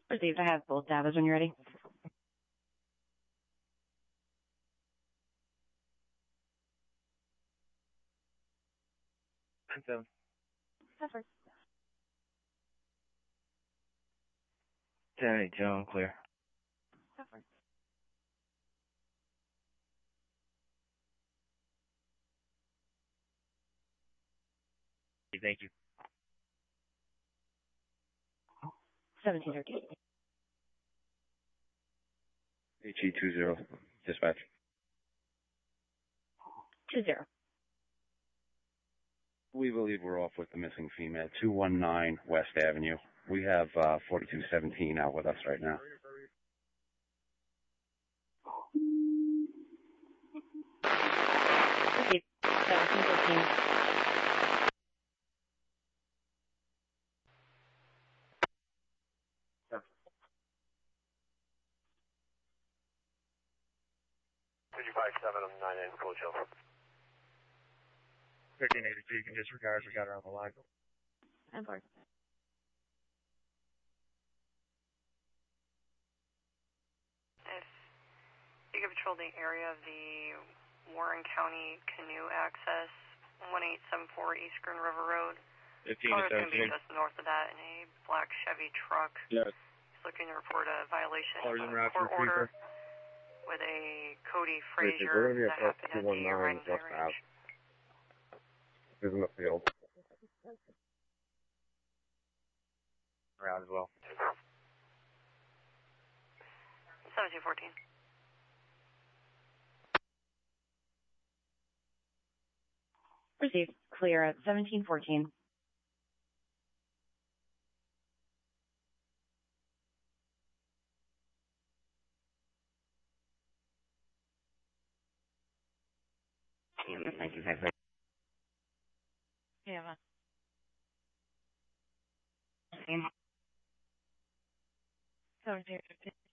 Received. I have both datas when you're ready. So. That's right. 10-8, Joan, clear. That's right. Thank you. 1713. HE20, dispatch. 20. We believe we're off with the missing female, 219 West Avenue. We have 4217 out with us right now. Received. 1713. I'm 9 Coach Hill. 1382, you can disregard, we got her on the line. I'm sorry. If you could patrol the area of the Warren County Canoe Access, 1874 Eastern River Road. 15 Caller's to going to be 17. just north of that in a black Chevy truck. Yes. He's looking to report a violation Caller's of en a route to court Retriever. order with a Cody We're Frazier going to be that approach happened at the 219 Rhine West High Ave. Range. He's in the field. Around as well. 1714. Received. Clear at 1714. Thank you. Yeah. 1715.